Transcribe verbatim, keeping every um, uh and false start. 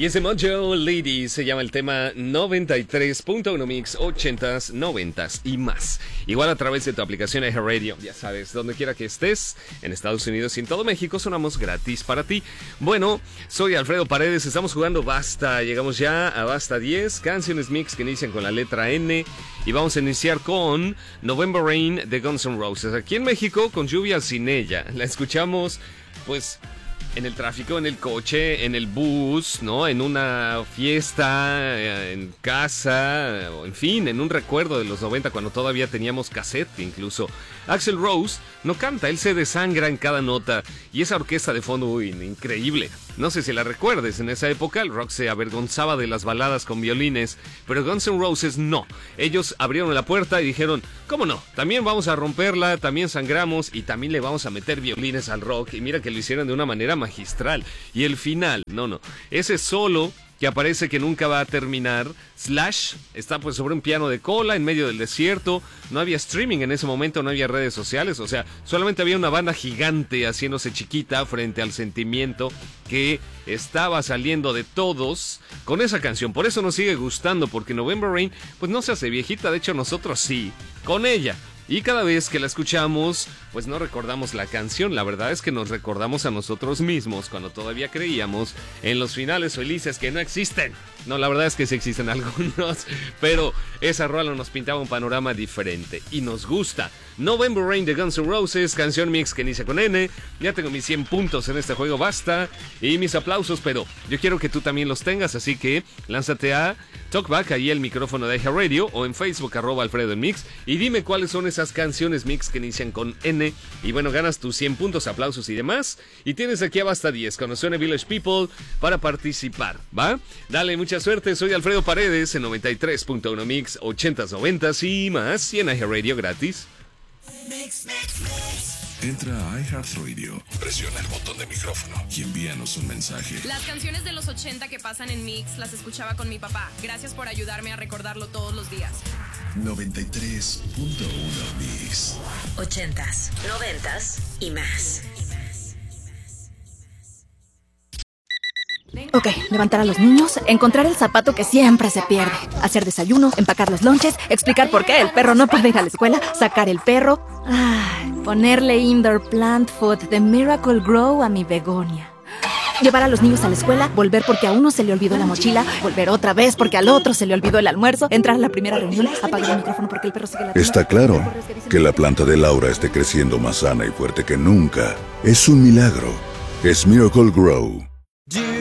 Y ese Mojo Lady se llama el tema noventa y tres punto uno Mix, ochentas, noventas y más. Igual a través de tu aplicación iHeartRadio, ya sabes, donde quiera que estés, en Estados Unidos y en todo México, sonamos gratis para ti. Bueno, soy Alfredo Paredes, estamos jugando Basta, llegamos ya a Basta diez, canciones mix que inician con la letra N. Y vamos a iniciar con November Rain de Guns N' Roses. Aquí en México, con lluvia sin ella. La escuchamos, pues, en el tráfico, en el coche, en el bus, ¿no? En una fiesta, en casa, o en fin, en un recuerdo de los noventa cuando todavía teníamos cassette incluso. Axl Rose no canta, él se desangra en cada nota y esa orquesta de fondo, uy, increíble. No sé si la recuerdes, en esa época el rock se avergonzaba de las baladas con violines, pero Guns N' Roses no. Ellos abrieron la puerta y dijeron, ¿cómo no? También vamos a romperla, también sangramos y también le vamos a meter violines al rock. Y mira que lo hicieron de una manera magistral. Y el final, no, no, ese solo que aparece que nunca va a terminar, Slash, está pues sobre un piano de cola en medio del desierto, no había streaming en ese momento, no había redes sociales, o sea, solamente había una banda gigante haciéndose chiquita frente al sentimiento que estaba saliendo de todos con esa canción. Por eso nos sigue gustando, porque November Rain pues no se hace viejita, de hecho nosotros sí, con ella. Y cada vez que la escuchamos, pues no recordamos la canción, la verdad es que nos recordamos a nosotros mismos cuando todavía creíamos en los finales felices que no existen. No, la verdad es que sí existen algunos, pero esa rola nos pintaba un panorama diferente y nos gusta. November Rain de Guns N' Roses, canción mix que inicia con N. Ya tengo mis cien puntos en este juego, basta, y mis aplausos, pero yo quiero que tú también los tengas, así que lánzate a Talkback, ahí el micrófono de iHeartRadio, o en Facebook, arroba Alfredo en Mix, y dime cuáles son esas canciones mix que inician con N, y bueno, ganas tus cien puntos, aplausos y demás, y tienes aquí a Basta diez, cuando suene Village People, para participar, ¿va? Dale, mucha suerte, soy Alfredo Paredes, en noventa y tres punto uno Mix, ochentas, noventas y más, y en iHeartRadio gratis. Mix, mix, mix. Entra a iHeartRadio, presiona el botón de micrófono y envíanos un mensaje. Las canciones de los ochenta que pasan en Mix las escuchaba con mi papá. Gracias por ayudarme a recordarlo todos los días. noventa y tres punto uno Mix. Ochentas, noventas y más. Ok, levantar a los niños, encontrar el zapato que siempre se pierde, hacer desayuno, empacar los lonches, explicar por qué el perro no puede ir a la escuela, sacar el perro, ay, ponerle indoor plant food de Miracle Grow a mi begonia. Llevar a los niños a la escuela, volver porque a uno se le olvidó la mochila, volver otra vez porque al otro se le olvidó el almuerzo, entrar a la primera reunión, apagar el micrófono porque el perro sigue la... Está claro que la planta de Laura esté creciendo más sana y fuerte que nunca. Es un milagro. Es Miracle Grow.